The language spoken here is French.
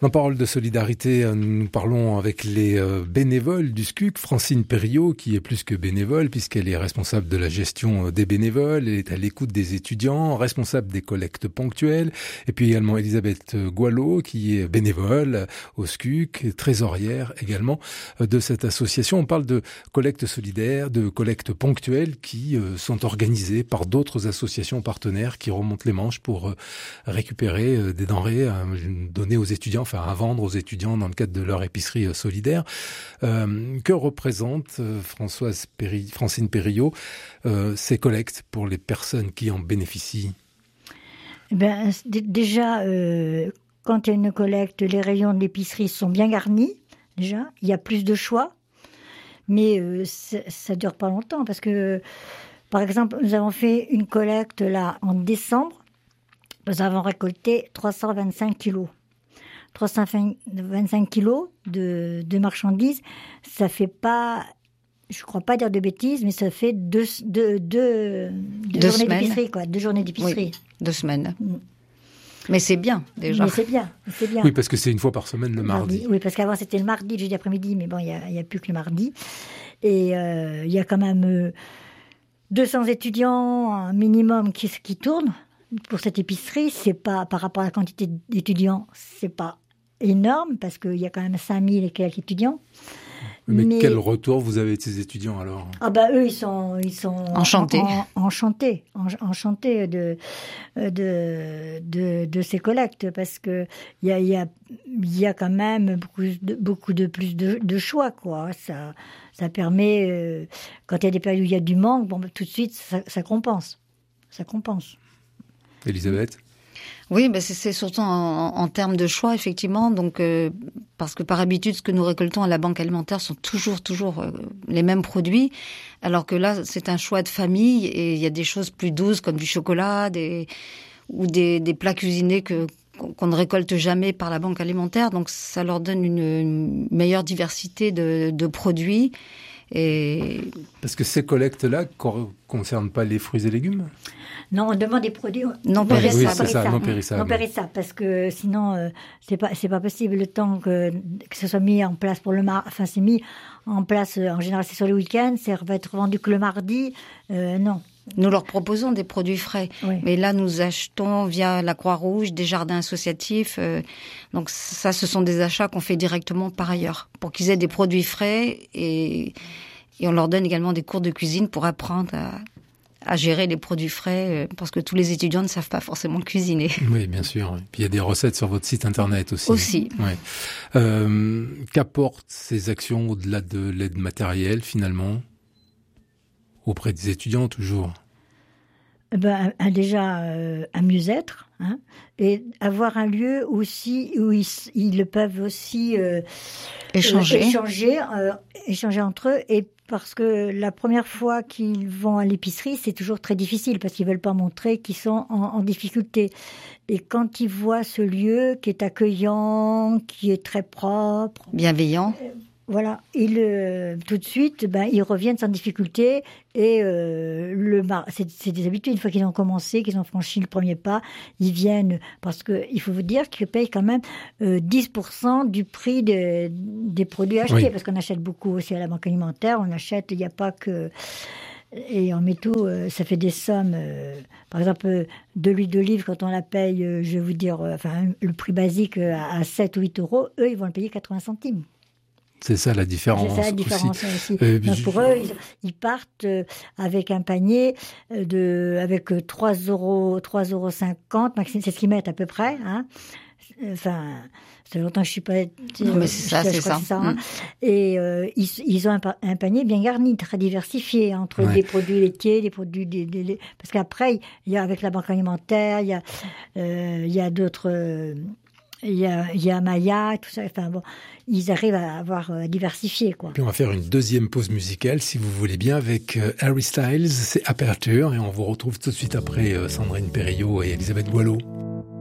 En parole de solidarité, nous parlons avec les bénévoles du SCUC. Francine Perriot, qui est plus que bénévole, puisqu'elle est responsable de la gestion des bénévoles, elle est à l'écoute des étudiants, responsable des collectes ponctuelles. Et puis également Elisabeth Goualot, qui est bénévole au SCUC, trésorière également de cette association. On parle de collectes solidaires, de collectes ponctuelles qui sont organisées par d'autres associations partenaires qui remontent les manches pour récupérer des denrées à donner aux étudiants, enfin à vendre aux étudiants dans le cadre de leur épicerie solidaire. Que représente Francine Perriot ces collectes pour les personnes qui en bénéficient? Déjà, quand il y a une collecte, les rayons de l'épicerie sont bien garnis. Déjà, il y a plus de choix, mais ça dure pas longtemps parce que, par exemple, nous avons fait une collecte là en décembre. Nous avons récolté 325 kilos. 325 kilos de marchandises, ça fait pas, je crois pas dire de bêtises, mais ça fait deux journées d'épicerie, quoi. 2 journées d'épicerie. Oui, 2 semaines. Mais c'est bien, déjà. Mais c'est bien. Oui, parce que c'est une fois par semaine le mardi. Oui, parce qu'avant c'était le mardi, le jeudi après-midi, mais bon, il y a plus que le mardi. Et il y a quand même 200 étudiants, un minimum, qui tournent. Pour cette épicerie, c'est pas, par rapport à la quantité d'étudiants, c'est pas énorme, parce qu'il y a quand même 5000 et quelques étudiants. Mais quel retour vous avez de ces étudiants alors? Eux, ils sont enchantés de ces collectes, parce que il y a quand même beaucoup de plus de choix, quoi. Ça permet, quand il y a des périodes où il y a du manque, tout de suite ça compense. Elisabeth? Oui, c'est surtout en termes de choix, effectivement. Donc, parce que par habitude, ce que nous récoltons à la banque alimentaire sont toujours les mêmes produits. Alors que là, c'est un choix de famille et il y a des choses plus douces comme du chocolat, ou des plats cuisinés qu'on ne récolte jamais par la banque alimentaire. Donc, ça leur donne une meilleure diversité de produits. Parce que ces collectes-là ne concernent pas les fruits et légumes? Non, on demande des produits non périssables. Oui, c'est ça, non périssables. Non périssables, parce que sinon, c'est pas possible. Le temps que ce soit mis en place pour le mardi, enfin, c'est mis en place, en général, c'est sur le week-end, ça va être vendu que le mardi, non. Nous leur proposons des produits frais. Oui. Mais là, nous achetons via la Croix-Rouge, des jardins associatifs. Donc ça, ce sont des achats qu'on fait directement par ailleurs, pour qu'ils aient des produits frais. Et on leur donne également des cours de cuisine pour apprendre à gérer les produits frais, parce que tous les étudiants ne savent pas forcément cuisiner. Oui, bien sûr. Puis il y a des recettes sur votre site internet aussi. Aussi. Ouais. Qu'apportent ces actions au-delà de l'aide matérielle, finalement, auprès des étudiants, toujours? Déjà, un mieux-être, et avoir un lieu aussi où ils peuvent aussi échanger entre eux. Et parce que la première fois qu'ils vont à l'épicerie, c'est toujours très difficile parce qu'ils veulent pas montrer qu'ils sont en difficulté. Et quand ils voient ce lieu qui est accueillant, qui est très propre, bienveillant. Voilà, tout de suite, ils reviennent sans difficulté et c'est des habitudes. Une fois qu'ils ont commencé, qu'ils ont franchi le premier pas, ils viennent, parce que il faut vous dire qu'ils payent quand même 10% du prix des produits achetés, oui. Parce qu'on achète beaucoup aussi à la banque alimentaire. On achète, il n'y a pas que, et on met tout. Ça fait des sommes. Par exemple, de l'huile d'olive, quand on la paye, je vais vous dire, le prix basique à 7 ou 8 euros, eux, ils vont le payer 80 centimes. C'est ça la différence. C'est ça la différence aussi. Donc pour eux, ils partent avec un panier avec 3,50 €, c'est ce qu'ils mettent à peu près. Enfin, c'est longtemps que je suis pas. Non, mais c'est ça. Et ils ont un panier bien garni, très diversifié entre des produits laitiers, des produits parce qu'après il y a avec la banque alimentaire, il y a d'autres. Il y a Maya, tout ça. Enfin bon, ils arrivent à avoir diversifié, quoi. Puis on va faire une deuxième pause musicale, si vous voulez bien, avec Harry Styles. C'est Aperture, et on vous retrouve tout de suite après Sandrine Perriot et Elisabeth Goualot.